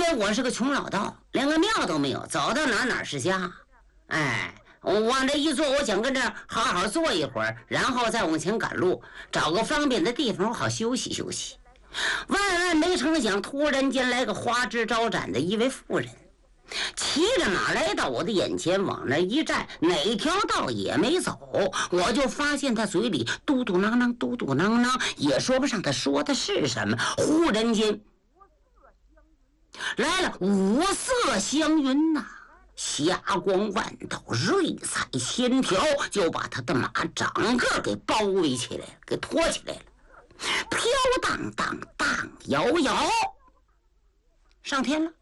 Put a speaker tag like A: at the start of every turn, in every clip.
A: 为我是个穷老道，连个庙都没有，走到哪是家。我往这一坐，我想跟这儿好好坐一会儿，然后再往前赶路，找个方便的地方我好休息休息。万没成想，突然间来个花枝招展的一位妇人，骑着马来到我的眼前，往那一站，哪条道也没走，我就发现他嘴里嘟嘟囔囔，嘟嘟囔囔，也说不上他说的是什么。忽然间来了五色祥云呐，霞光万道，瑞彩千条，就把他的马整个给包围起来，给拖起来了，飘荡荡，荡摇摇，上天了，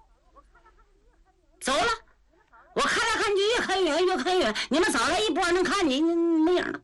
A: 走了。我看来看去，越看远，越看远，你们早来一波能看见，没影了。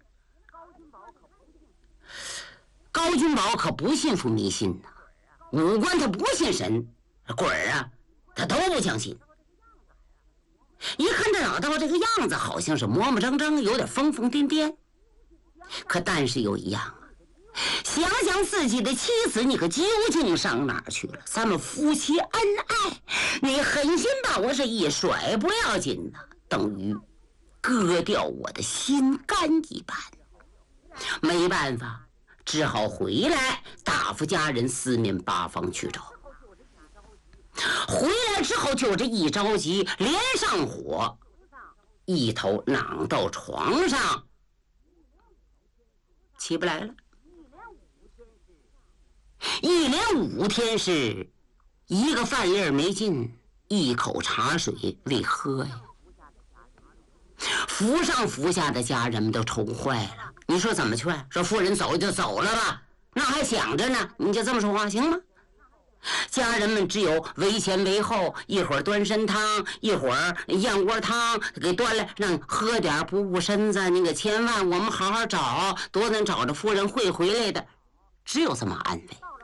A: 高君宝可不信服迷信呐，五官他不信神，鬼儿啊他都不相信。一看这老道这个样子，好像是磨磨蹭蹭，有点疯疯癫癫。可但是有一样啊，想想自己的妻子，你可究竟上哪儿去了？咱们夫妻恩爱，你狠心把我这一甩不要紧呐，等于割掉我的心肝一般。没办法，只好回来答复家人，四面八方去找。回来之后就这一着急，连上火，一头攮到床上，起不来了。一连5天是一个饭粒没进，一口茶水未喝呀。扶上扶下的家人们都愁坏了。你说怎么劝？说夫人走就走了吧，那还想着呢，你就这么说话行吗？家人们只有为前为后，一会儿端参汤，一会儿燕窝汤给端来，让喝点补补身子。你可千万我们好好找，多能找着夫人会回来的，只有这么安慰。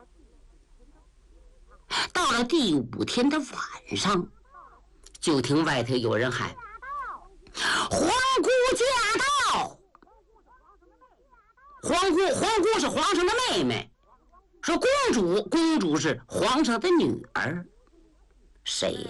A: 到了第5天的晚上，就听外头有人喊：“皇姑驾到！”皇姑是皇上的妹妹。说公主是皇上的女儿，谁呀？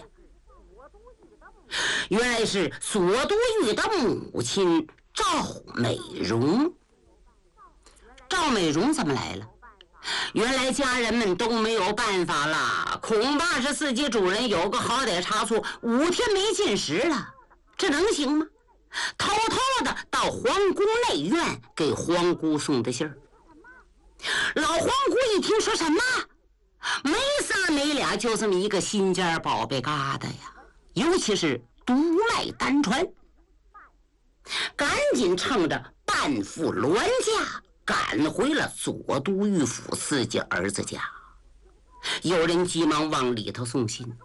A: 原来是左都尉的母亲赵美容。赵美容怎么来了？原来家人们都没有办法了，恐怕是自己主人有个好歹差错，5天没进食了，这能行吗？偷偷的到皇宫内院给皇姑送的信儿。老皇姑一听说什么，没仨没俩，就这么一个心尖宝贝疙瘩呀，尤其是独赖单传，赶紧乘着半副銮驾赶回了左都御府自己儿子家。有人急忙往里头送信，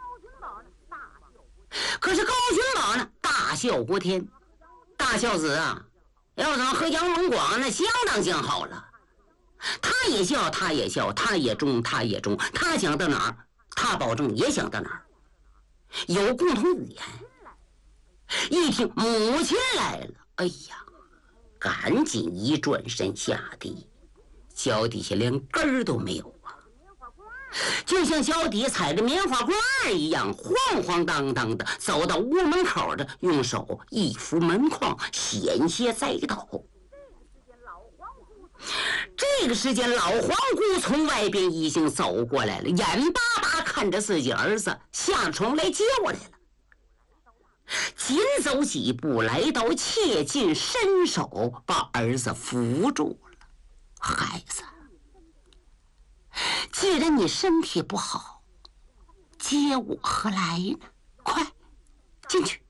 A: 可是高君宝呢，大笑过天，大孝子啊，要怎么和杨文广那相当相好了。他也笑，他也笑，他也忠，他也忠，他想到哪儿，他保证也想到哪儿，有共同语言。一听母亲来了，哎呀，赶紧一转身下地，脚底下连根儿都没有啊，就像脚底踩着棉花罐一样，晃晃荡荡的走到屋门口的，用手一扶门框，险些栽倒。这个时间老皇姑从外边已经走过来了，眼巴巴看着自己儿子下床来接我来了。紧走几步来到，切近伸手把儿子扶住了。孩子，既然你身体不好，接我何来呢？快进去。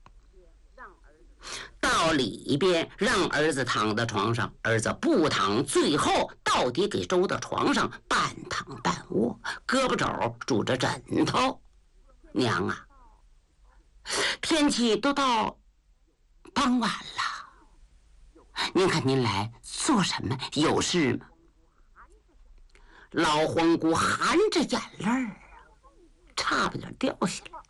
A: 到里边让儿子躺到床上，儿子不躺，最后到底给周到床上，半躺半卧，胳膊肘拄着枕头。娘啊，天气都到傍晚了，您看您来做什么？有事吗？老皇姑含着眼泪儿，差不点掉下来。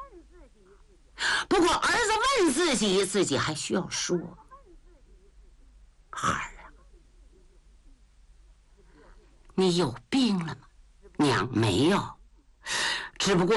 A: 不过儿子问自己，自己还需要说：“孩儿啊，你有病了吗？”娘没有，只不过